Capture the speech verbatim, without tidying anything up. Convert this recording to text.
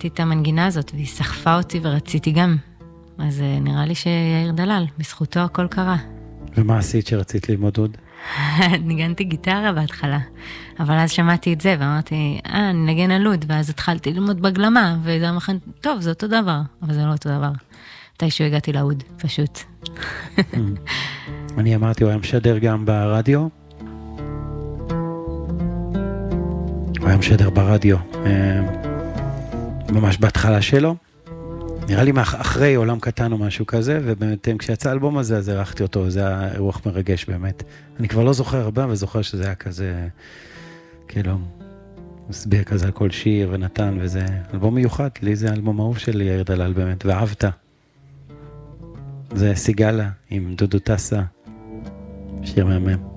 שמעתי את המנגינה הזאת, והיא סחפה אותי ורציתי גם. אז נראה לי שיאיר דלל, בזכותו הכל קרה. ומה עשית שרצית ללמוד עוד? ניגנתי גיטרה בהתחלה, אבל אז שמעתי את זה, ואמרתי, אה, אני נגן על עוד, ואז התחלתי ללמוד בגלמה, וזה אמרתי, טוב, זה אותו דבר, אבל זה לא אותו דבר. מתישהו הגעתי לעוד, פשוט. אני אמרתי, הוא היה משדר גם ברדיו. הוא היה משדר ברדיו, ממש בהתחלה שלו. נראה לי אחרי עולם קטן או משהו כזה, ובאמת כשיצא האלבום הזה, אז ערכתי אותו, זה היה רוח מרגש באמת. אני כבר לא זוכר הרבה, אבל זוכר שזה היה כזה, כאילו, מסביר כזה על כל שיר ונתן, וזה אלבום מיוחד, לי זה אלבום אהוב של יאיר דלל באמת, ואהבת. זה סיגלה עם דודו טסה, שיר מהמם.